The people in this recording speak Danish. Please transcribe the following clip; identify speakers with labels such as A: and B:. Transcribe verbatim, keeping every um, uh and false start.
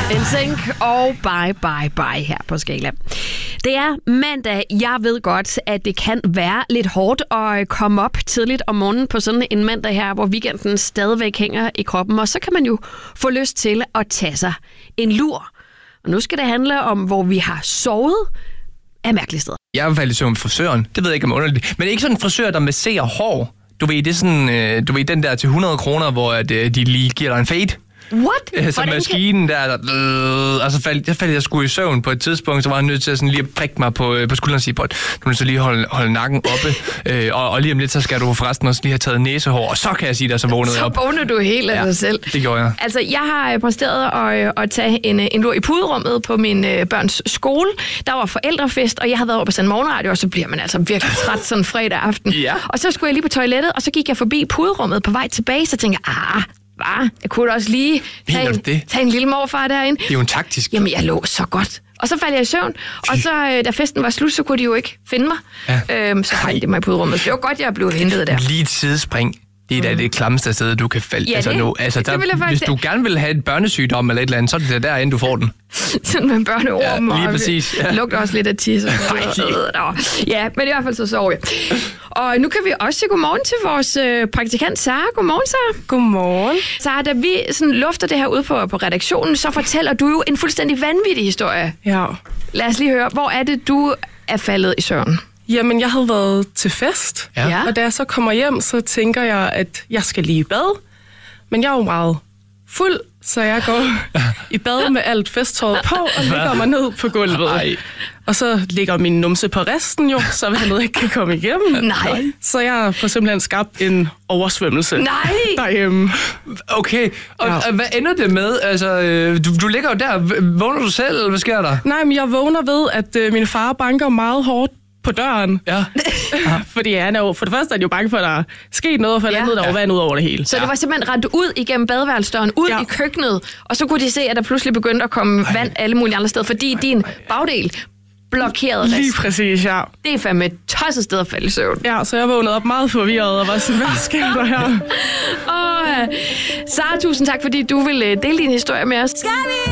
A: N Sync og Bye Bye Bye her på Skala. Det er mandag. Jeg ved godt, at det kan være lidt hårdt at komme op tidligt om morgenen på sådan en mandag her, hvor weekenden stadigvæk hænger i kroppen. Og så kan man jo få lyst til at tage sig en lur. Og nu skal det handle om, hvor vi har sovet af mærkelige steder.
B: Jeg er faldet i søvn frisøren. Det ved jeg ikke om underligt. Men ikke sådan en frisør, der masserer hår. Du ved, det er sådan, du ved, den der til hundrede kroner, hvor de lige giver dig en fade.
A: What?
B: Så maskinen der, der øh, og så faldt jeg, faldt jeg sgu i søvn på et tidspunkt, så var jeg nødt til at sådan lige at prikke mig på, på skulderen og sige, på, nu så lige holde, holde nakken oppe, øh, og, og lige om lidt, så skal du forresten også lige have taget næsehår, og så kan jeg sige dig, så vågnede jeg op.
A: Så vågnede du helt af
B: ja,
A: dig selv.
B: Det gjorde jeg.
A: Altså, jeg har præsteret at, at tage en, en lur i puderummet på min øh, børns skole. Der var forældrefest, og jeg havde været over på sådan en morgenradio, og så bliver man altså virkelig træt sådan fredag aften.
B: Ja.
A: Og så skulle jeg lige på toilettet, og så gik jeg forbi puderummet på vej tilbage, så tænkte jeg, ah, Hva? Jeg kunne da også lige tage en, tage en lille morfar derinde.
B: Det er jo en taktisk.
A: Jamen, jeg lå så godt. Og så faldt jeg i søvn, og så, da festen var slut, så kunne de jo ikke finde mig. Ja. Øhm, så faldt de mig i puderummet. Det var godt, jeg blev hentet der.
B: Lige et sidespring. Det er da det klammeste sted, du kan falde.
A: Ja,
B: altså,
A: det,
B: nu, altså, der,
A: det
B: hvis du gerne vil have et børnesygdom eller et eller andet, så er det der, inden du får den.
A: Sådan med børneorm.
B: Ja, lige præcis. Ja.
A: Lugter også lidt af tisse. Ja, men i hvert fald så sov jeg. Og nu kan vi også sige godmorgen til vores øh, praktikant Sara. Godmorgen, Sara.
C: Godmorgen.
A: Sara, da vi sådan lufter det her ude på, på redaktionen, så fortæller du jo en fuldstændig vanvittig historie.
C: Ja.
A: Lad os lige høre, hvor er det, du er faldet i søvn?
C: Jamen, jeg havde været til fest,
B: ja.
C: Og da jeg så kommer hjem, så tænker jeg, at jeg skal lige i bad. Men jeg er jo meget fuld, så jeg går i bad med alt festtøjet på, og ligger mig ned på gulvet. Ej. Og så ligger min numse på resten jo, så vandet ikke kan komme igennem.
A: Nej.
C: Så jeg får simpelthen skabt en oversvømmelse.
A: Nej.
C: Derhjemme.
B: Okay, og, ja. og hvad ender det med? Altså, du, du ligger jo der. Vågner du selv, eller hvad sker der?
C: Nej, men jeg vågner ved, at øh, min far banker meget hårdt på døren.
B: Ja.
C: Fordi han er jo, for det første er han jo bange for, at der er sket noget, og for det andet, der er jo vand ud over det hele.
A: Så det var simpelthen rendt ud igennem badeværelsesdøren, ud
C: ja.
A: i køkkenet, og så kunne de se, at der pludselig begyndte at komme Ej. vand alle mulige andre steder, fordi Ej. din bagdel blokerede rest.
C: Lige præcis, ja.
A: Det er fandme et tosset sted at falde i søvn.
C: Ja, så jeg vågnede op meget forvirret og var sådan, hvad sker der her?
A: Åh, Sara, tusind tak, fordi du ville dele din historie med os. Skal vi?